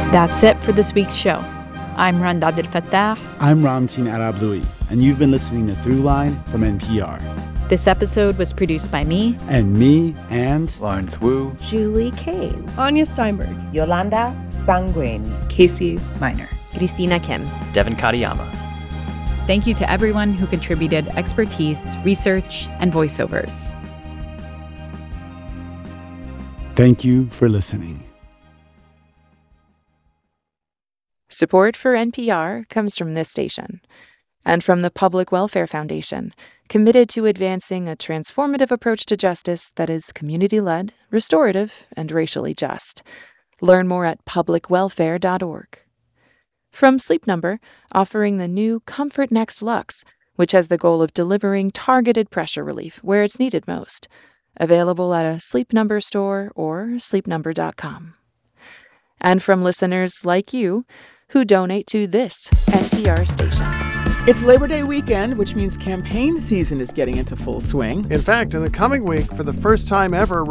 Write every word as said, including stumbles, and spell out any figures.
That's it for this week's show. I'm Rand Abdel Fattah. I'm Ramtin Arablouei, and you've been listening to Throughline from N P R. This episode was produced by me. And me, and... Lawrence Wu. Julie Kane. Anya Steinberg. Yolanda Sanguen. Casey Minor. Christina Kim. Devin Katayama. Thank you to everyone who contributed expertise, research, and voiceovers. Thank you for listening. Support for N P R comes from this station and from the Public Welfare Foundation, committed to advancing a transformative approach to justice that is community-led, restorative, and racially just. Learn more at public welfare dot org. From Sleep Number, offering the new Comfort Next Luxe, which has the goal of delivering targeted pressure relief where it's needed most. Available at a Sleep Number store or sleep number dot com. And from listeners like you who donate to this N P R station. It's Labor Day weekend, which means campaign season is getting into full swing. In fact, in the coming week, for the first time ever,